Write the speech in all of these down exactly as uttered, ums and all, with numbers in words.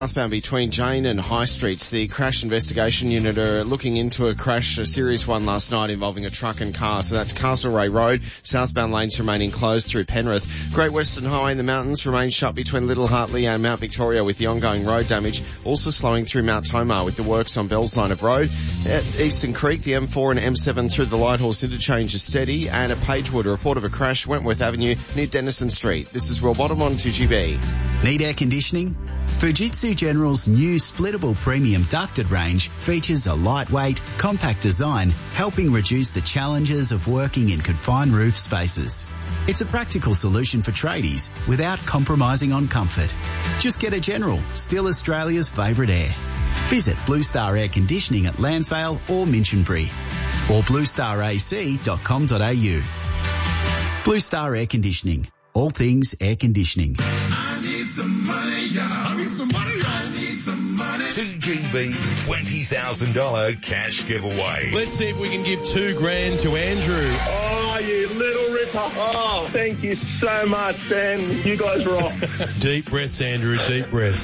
Southbound between Jane and High Streets, the crash investigation unit are looking into a crash, a serious one last night involving a truck and car. So that's Castlereagh Road. Southbound lanes remaining closed through Penrith. Great Western Highway in the mountains remains shut between Little Hartley and Mount Victoria with the ongoing road damage. Also slowing through Mount Tomah with the works on Bell's Line of Road. At Eastern Creek, the M four and M seven through the Lighthorse interchange is steady. And at Pagewood, a report of a crash, Wentworth Avenue near Denison Street. This is Will Bottom on two G B. Need air conditioning? Fujitsu General's new splittable premium ducted range features a lightweight, compact design, helping reduce the challenges of working in confined roof spaces. It's a practical solution for tradies without compromising on comfort. Just get a General, still Australia's favourite air. Visit Blue Star Air Conditioning at Lansvale or Minchinbury or blue star a c dot com dot a u. Blue Star Air Conditioning. All things air conditioning. I need some money, y'all. I need some money, y'all. I need some money. two G B's twenty thousand dollars cash giveaway. Let's see if we can give two grand to Andrew. Oh, you little ripper. Oh, thank you so much, Ben. You guys rock. Deep breaths, Andrew, deep breaths.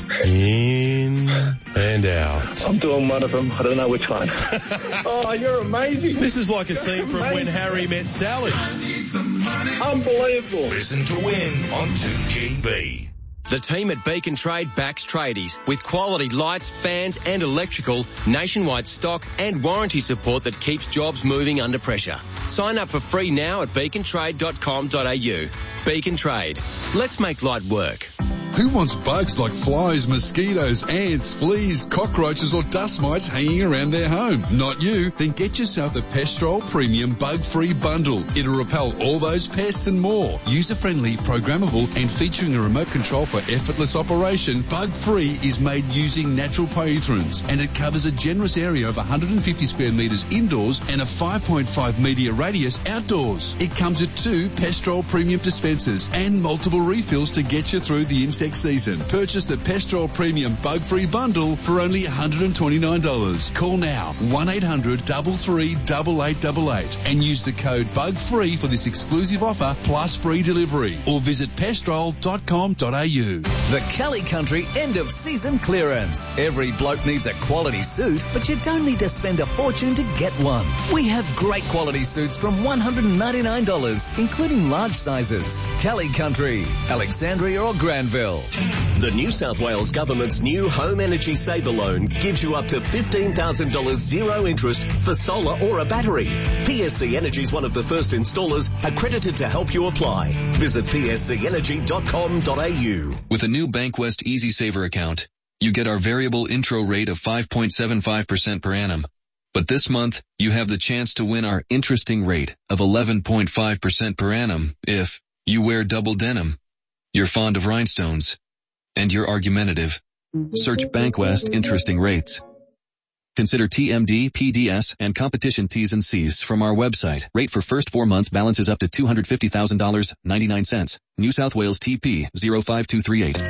In and out. I'm doing one of them. I don't know which one. Oh, you're amazing. This is like a You're scene amazing. from When Harry Met Sally. I need some money. Unbelievable. Listen to win on two G B. The team at Beacon Trade backs tradies with quality lights, fans and electrical, nationwide stock and warranty support that keeps jobs moving under pressure. Sign up for free now at beacon trade dot com dot a u. Beacon Trade. Let's make light work. Who wants bugs like flies, mosquitoes, ants, fleas, cockroaches or dust mites hanging around their home? Not you. Then get yourself the Pestrol Premium Bug-Free Bundle. It'll repel all those pests and more. User-friendly, programmable and featuring a remote control for effortless operation, Bug-Free is made using natural pyrethrins and it covers a generous area of one hundred fifty square metres indoors and a five point five metre radius outdoors. It comes with two Pestrol Premium dispensers and multiple refills to get you through the insect season. Purchase the Pestrol Premium Bug-Free Bundle for only one hundred twenty-nine dollars. Call now one eight hundred three three eight eight eight eight and use the code BUGFREE for this exclusive offer plus free delivery or visit pestrol dot com dot a u. The Kelly Country end of season clearance. Every bloke needs a quality suit, but you don't need to spend a fortune to get one. We have great quality suits from one hundred ninety-nine dollars, including large sizes. Kelly Country, Alexandria or Granville. The New South Wales Government's new Home Energy Saver Loan gives you up to fifteen thousand dollars zero interest for solar or a battery. P S C Energy is one of the first installers accredited to help you apply. Visit p s c energy dot com dot a u. With a new BankWest Easy Saver account, you get our variable intro rate of five point seven five percent per annum. But this month, you have the chance to win our interesting rate of eleven point five percent per annum if you wear double denim, you're fond of rhinestones, and you're argumentative. Search BankWest Interesting Rates. Consider T M D, P D S, and competition T's and C's from our website. Rate for first four months balances up to two hundred fifty thousand dollars and ninety-nine cents. New South Wales T P zero five two three eight.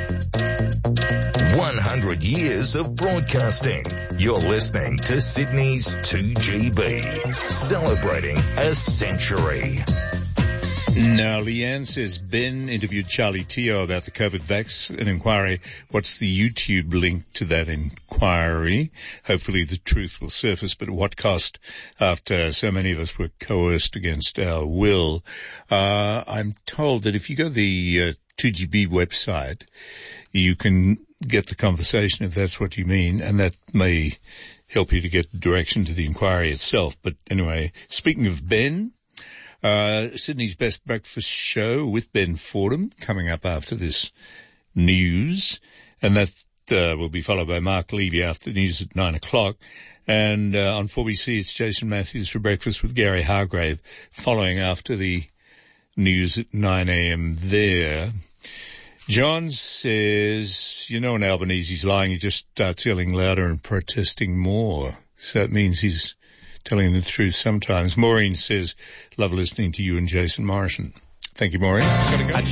one hundred years of broadcasting. You're listening to Sydney's two G B, celebrating a century. Now, Leanne says Ben interviewed Charlie Teo about the COVID vax, an inquiry. What's the YouTube link to that inquiry? Hopefully the truth will surface, but at what cost after so many of us were coerced against our will? Uh, I'm told that if you go to the uh, two G B website, you can get the conversation if that's what you mean, and that may help you to get direction to the inquiry itself. But anyway, speaking of Ben, Uh, Sydney's Best Breakfast Show with Ben Fordham coming up after this news, and that uh, will be followed by Mark Levy after the news at nine o'clock. And uh, on four B C, it's Jason Matthews for Breakfast with Gary Hargrave, following after the news at nine a.m. there. John says, you know, when Albanese's lying, he just starts yelling louder and protesting more. So that means he's telling the truth sometimes. Maureen says, love listening to you and Jason Morrison. Thank you, Maureen. Gotta go.